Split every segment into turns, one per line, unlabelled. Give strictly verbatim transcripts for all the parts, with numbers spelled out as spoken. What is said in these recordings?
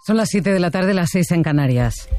Son las siete de la tarde, las seis en Canarias.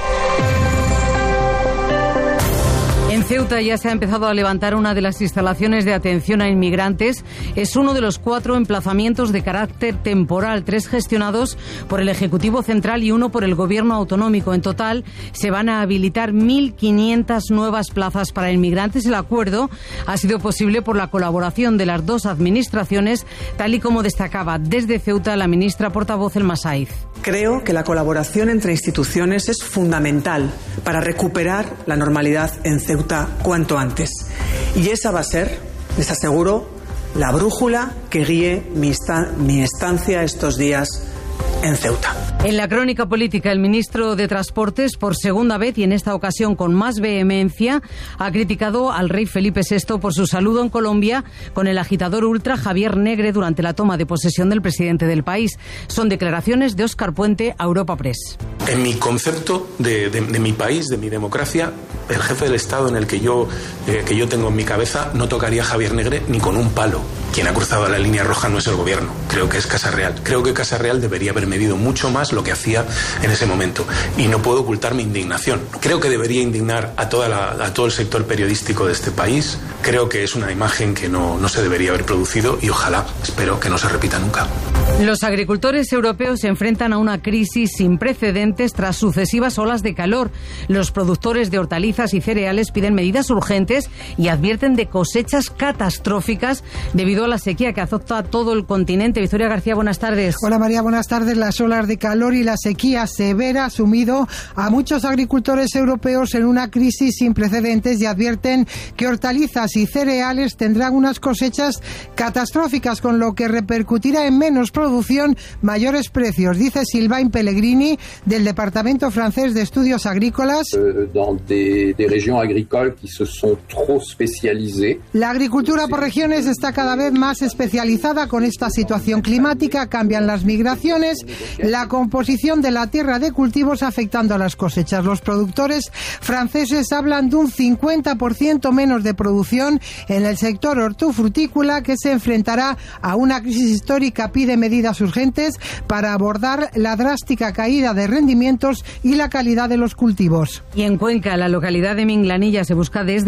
En Ceuta ya se ha empezado a levantar una de las instalaciones de atención a inmigrantes. Es uno de los cuatro emplazamientos de carácter temporal, tres gestionados por el Ejecutivo Central y uno por el Gobierno Autonómico. En total se van a habilitar mil quinientas nuevas plazas para inmigrantes. El acuerdo ha sido posible por la colaboración de las dos administraciones, tal y como destacaba desde Ceuta la ministra portavoz Elma Saiz.
Creo que la colaboración entre instituciones es fundamental para recuperar la normalidad en Ceuta cuanto antes. Y esa va a ser, les aseguro, la brújula que guíe mi, esta- mi estancia estos días en Ceuta.
En la crónica política, el ministro de Transportes, por segunda vez y en esta ocasión con más vehemencia, ha criticado al rey Felipe sexto por su saludo en Colombia con el agitador ultra Javier Negre durante la toma de posesión del presidente del país. Son declaraciones de Óscar Puente a Europa Press.
En mi concepto de, de, de mi país, de mi democracia, el jefe del Estado en el que yo, eh, que yo tengo en mi cabeza no tocaría a Javier Negre ni con un palo. Quien ha cruzado la línea roja no es el gobierno, creo que es Casa Real. Creo que Casa Real debería haber medido mucho más lo que hacía en ese momento. Y no puedo ocultar mi indignación. Creo que debería indignar a, toda la, a todo el sector periodístico de este país. Creo que es una imagen que no, no se debería haber producido y ojalá, espero que no se repita nunca.
Los agricultores europeos se enfrentan a una crisis sin precedentes tras sucesivas olas de calor. Los productores de hortalizas y cereales piden medidas urgentes y advierten de cosechas catastróficas debido a la sequía que azota a todo el continente. Victoria García, buenas tardes.
Hola María, buenas tardes. Las olas de calor y la sequía severa ha sumido a muchos agricultores europeos en una crisis sin precedentes y advierten que hortalizas y cereales tendrán unas cosechas catastróficas, con lo que repercutirá en menos producción, mayores precios, dice Sylvain Pellegrini del Departamento francés de Estudios Agrícolas.
Dans des, des régions agricoles qui se sont trop spécialisées.
La agricultura por regiones está cada vez más especializada. Con esta situación climática cambian las migraciones, la composición de la tierra de cultivos afectando a las cosechas. Los productores franceses hablan de un cincuenta por ciento menos de producción en el sector hortofrutícola, que se enfrentará a una crisis histórica. Pide medidas urgentes para abordar la drástica caída de rendimientos y la calidad de los cultivos.
Y en Cuenca, la localidad de Minglanilla, se busca desde